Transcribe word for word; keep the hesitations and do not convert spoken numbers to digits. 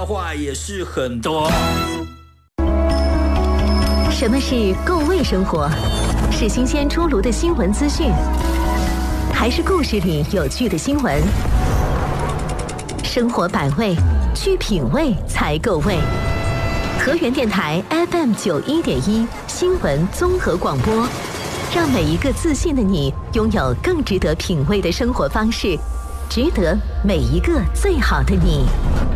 笑话也是很多。 什么是够味生活？是新鲜出炉的新闻资讯，还是故事里有趣的新闻？生活百味，去品味才够味。河源电台 F M 九一点一新闻综合广播，让每一个自信的你拥有更值得品味的生活方式，值得每一个最好的你。